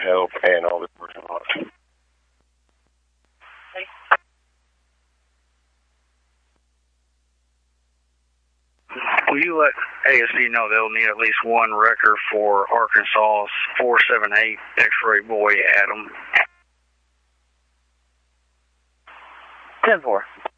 help and all this working on. Will you let ASD know they'll need at least one record for Arkansas's 478 X-Ray Boy Adam? 10-4.